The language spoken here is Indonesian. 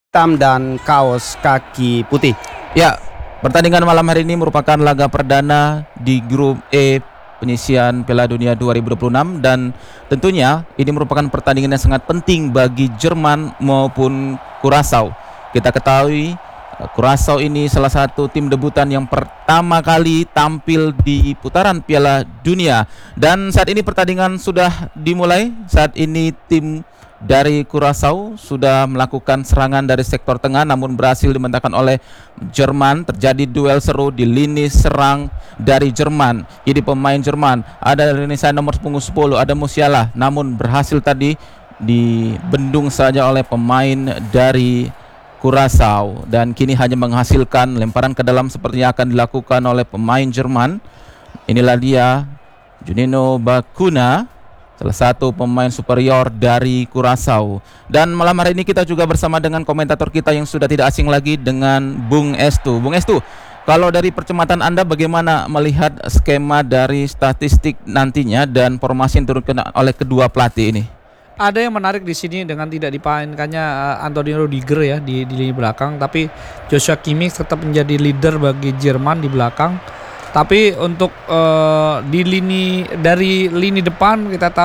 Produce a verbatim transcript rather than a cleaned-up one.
hitam dan kaos kaki putih. Ya, pertandingan malam hari ini merupakan laga perdana di grup E penyisian Piala Dunia dua ribu dua puluh enam, dan tentunya ini merupakan pertandingan yang sangat penting bagi Jerman maupun Curaçao. Kita ketahui Curaçao ini salah satu tim debutan yang pertama kali tampil di putaran Piala Dunia, dan saat ini pertandingan sudah dimulai. Saat ini tim dari Curaçao sudah melakukan serangan dari sektor tengah, namun berhasil dimentahkan oleh Jerman. Terjadi duel seru di lini serang dari Jerman. Ini pemain Jerman, ada dari lini saya nomor punggung sepuluh, ada Musiala, namun berhasil tadi dibendung saja oleh pemain dari Curaçao, dan kini hanya menghasilkan lemparan ke dalam sepertinya akan dilakukan oleh pemain Jerman. Inilah dia Juninho Bacuna, salah satu pemain superior dari Curaçao. Dan malam hari ini kita juga bersama dengan komentator kita yang sudah tidak asing lagi, dengan Bung Estu. Bung Estu, kalau dari percamatan Anda bagaimana melihat skema dari statistik nantinya dan formasi yang diturunkan oleh kedua pelatih ini? Ada yang menarik di sini dengan tidak dipainkannya uh, Antonio Rudiger ya di, di lini belakang, tapi Joshua Kimmich tetap menjadi leader bagi Jerman di belakang. Tapi untuk uh, di lini dari lini depan kita tahu